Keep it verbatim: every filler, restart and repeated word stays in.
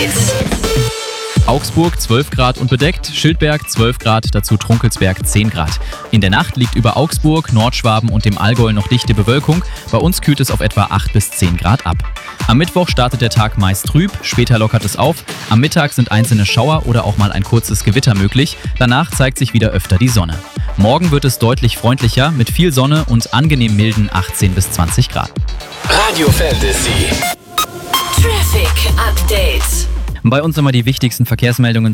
Update. Augsburg zwölf Grad und bedeckt, Schildberg zwölf Grad, dazu Trunkelsberg zehn Grad. In der Nacht liegt über Augsburg, Nordschwaben und dem Allgäu noch dichte Bewölkung. Bei uns kühlt es auf etwa acht bis zehn Grad ab. Am Mittwoch startet der Tag meist trüb, später lockert es auf. Am Mittag sind einzelne Schauer oder auch mal ein kurzes Gewitter möglich. Danach zeigt sich wieder öfter die Sonne. Morgen wird es deutlich freundlicher mit viel Sonne und angenehm milden achtzehn bis zwanzig Grad. Radio Fantasy. Traffic Update. Bei uns nochmal die wichtigsten Verkehrsmeldungen